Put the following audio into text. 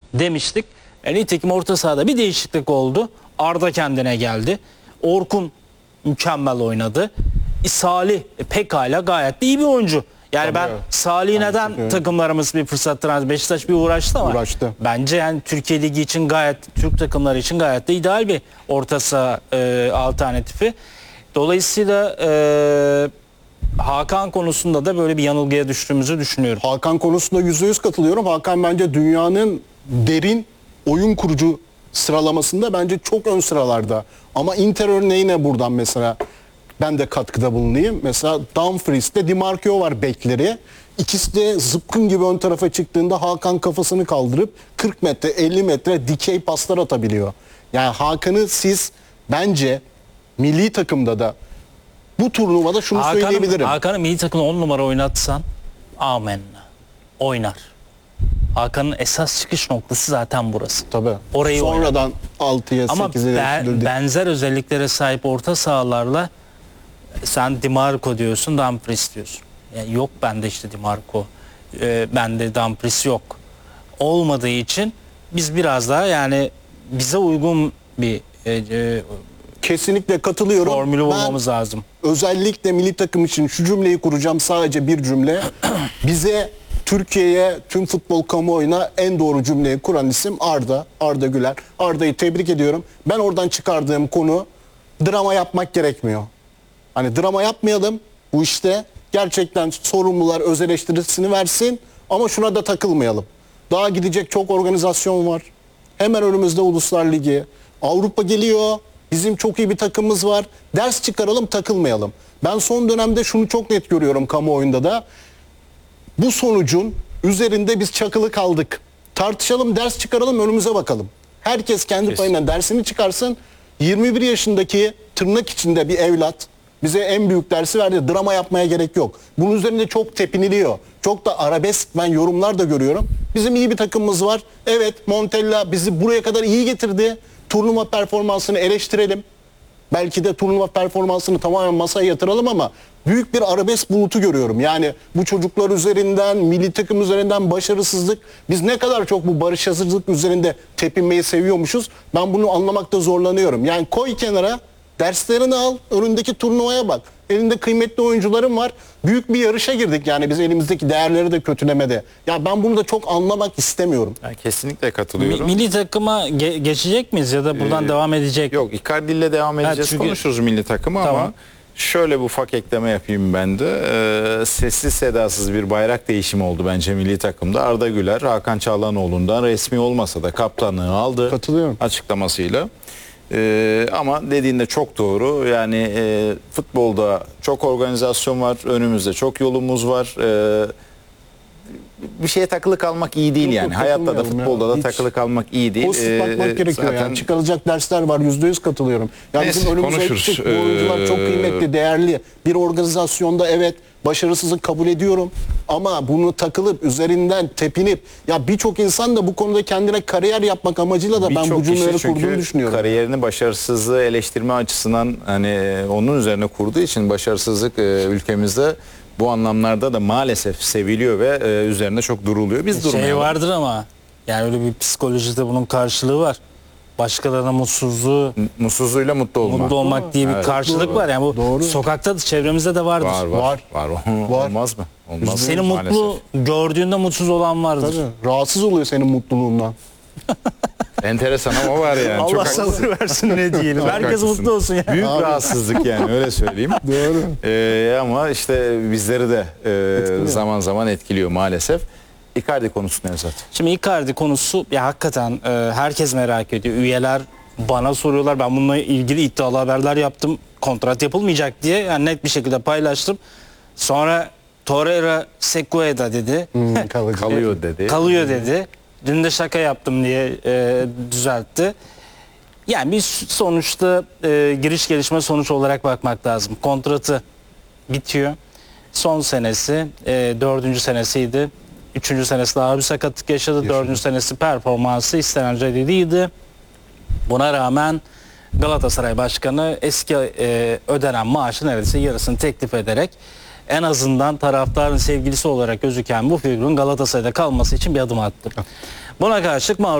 demiştik. Nitekim orta sahada bir değişiklik oldu. Arda kendine geldi. Orkun mükemmel oynadı. Salih pekala gayet de iyi bir oyuncu. Yani Tabii ben evet. Salih'i neden takımlarımız bir fırsat transfer, Beşiktaş bir uğraştı ama Uğraştı. bence yani Türkiye Ligi için gayet, Türk takımları için gayet de ideal bir orta saha alternatifi. Dolayısıyla Hakan konusunda da böyle bir yanılgıya düştüğümüzü düşünüyorum. Hakan konusunda %100 katılıyorum. Hakan bence dünyanın derin oyun kurucu sıralamasında bence çok ön sıralarda. Ama Inter örneğine buradan mesela ben de katkıda bulunayım. Mesela Dumfries'te Di Marco var bekleri. İkisi de zıpkın gibi ön tarafa çıktığında Hakan kafasını kaldırıp 40 metre 50 metre dikey paslar atabiliyor. Yani Hakan'ı siz bence milli takımda da bu turnuvada şunu söyleyebilirim. Hakan'ı milli takımda 10 numara oynatsan amenna. Oynar. Hakan'ın esas çıkış noktası zaten burası. Tabii. Orayı Sonradan 6'ya ama 8'e düşürüldü. benzer özelliklere sahip orta sahalarla sen Di Marco diyorsun, Dumfries diyorsun. Yani yok bende işte Di Marco, bende Dumfries yok. Olmadığı için biz biraz daha yani bize uygun bir Kesinlikle katılıyorum. formülü Ben bulmamız lazım. özellikle milli takım için şu cümleyi kuracağım, sadece bir cümle. Bize, Türkiye'ye, tüm futbol kamuoyuna en doğru cümleyi kuran isim Arda. Arda Güler. Arda'yı tebrik ediyorum. Ben oradan çıkardığım konu, drama yapmak gerekmiyor. Hani drama yapmayalım bu işte. Gerçekten sorumlular öz eleştirisini versin ama şuna da takılmayalım. Daha gidecek çok organizasyon var. Hemen önümüzde Uluslar Ligi. Avrupa geliyor. Bizim çok iyi bir takımımız var. Ders çıkaralım, takılmayalım. Ben son dönemde şunu çok net görüyorum kamuoyunda da. Bu sonucun üzerinde biz çakılı kaldık. Tartışalım, ders çıkaralım, önümüze bakalım. Herkes kendi payından dersini çıkarsın. 21 yaşındaki tırnak içinde bir evlat bize en büyük dersi verdi. Drama yapmaya gerek yok. Bunun üzerinde çok tepiniliyor. Çok da arabesk ben yorumlar da görüyorum. Bizim iyi bir takımımız var. Evet, Montella bizi buraya kadar iyi getirdi. Turnuva performansını eleştirelim. Belki de turnuva performansını tamamen masaya yatıralım ama büyük bir arabesk bulutu görüyorum. Yani bu çocuklar üzerinden, milli takım üzerinden başarısızlık. Biz ne kadar çok bu başarısızlık üzerinde tepinmeyi seviyormuşuz. Ben bunu anlamakta zorlanıyorum. Yani koy kenara, derslerini al, önündeki turnuvaya bak. Elinde kıymetli oyuncularım var. Büyük bir yarışa girdik yani biz elimizdeki değerleri de kötülemede. Ya ben bunu da çok anlamak istemiyorum. Ben kesinlikle katılıyorum. Milli takıma geçecek miyiz ya da buradan devam edecek? Yok, Icardi ile devam edeceğiz. çünkü- Konuşuruz milli takımı Tamam. ama şöyle bir ufak ekleme yapayım ben de. Sessiz sedasız bir bayrak değişimi oldu bence milli takımda. Arda Güler, Hakan Çalhanoğlu'ndan resmi olmasa da kaptanlığı aldı. Katılıyorum. Açıklamasıyla. Ama dediğinde çok doğru. Yani futbolda çok organizasyon var. Önümüzde çok yolumuz var. Bir şeye takılı kalmak iyi değil Yok, yani. yok, Hayatta da katılmıyorum futbolda ya. da Hiç takılı kalmak iyi değil. Pozitif bakmak gerekiyor zaten yani. Çıkarılacak dersler var. %100 katılıyorum. Yani Neyse, bizim önümüze konuşuruz. eksik, bu oyuncular çok kıymetli, değerli. Bir organizasyonda evet başarısızlık kabul ediyorum. Ama bunu takılıp üzerinden tepinip ya birçok insan da bu konuda kendine kariyer yapmak amacıyla da ben bu Birçok kişi cümleleri çünkü kurduğunu düşünüyorum. kariyerini başarısızlığı eleştirme açısından hani onun üzerine kurduğu için başarısızlık ülkemizde bu anlamlarda da maalesef seviliyor ve üzerine çok duruluyor. Biz Şey durmayalım. vardır ama yani öyle bir psikolojide bunun karşılığı var. Başkalarına Mutsuzluğuyla mutlu olmak. mutlu olmak diye bir Evet, karşılık doğru. var. Yani bu Doğru. sokakta da çevremizde de vardır. Var. Olmaz mı? Olmaz. Seni Maalesef. mutlu gördüğünde mutsuz olan vardır. Tabii. Rahatsız oluyor senin mutluluğundan. Enteresan ama var yani. Allah haklısın. sabır versin ne diyelim. Çok Herkes haklısın. mutlu olsun ya. Büyük rahatsızlık yani öyle söyleyeyim. Doğru. Ama işte bizleri de zaman zaman etkiliyor maalesef. Icardi konusu Nevzat. Şimdi Icardi konusu ya hakikaten herkes merak ediyor. Üyeler bana soruyorlar. Ben bununla ilgili iddialı haberler yaptım. Kontrat yapılmayacak diye yani net bir şekilde paylaştım. Sonra Torreira Sequeira dedi. Kalıyor dedi. Kalıyor dedi. Dün de şaka yaptım diye düzeltti. Yani biz sonuçta giriş gelişme sonuç olarak bakmak lazım. Kontratı bitiyor. Son senesi 4. senesiydi. 3. senesi daha bir sakatlık yaşadı. 4. senesi performansı istenence değildi. Buna rağmen Galatasaray Başkanı eski ödenen maaşın neredeyse yarısını teklif ederek en azından taraftarın sevgilisi olarak gözüken bu figürün Galatasaray'da kalması için bir adım attı. Buna karşılık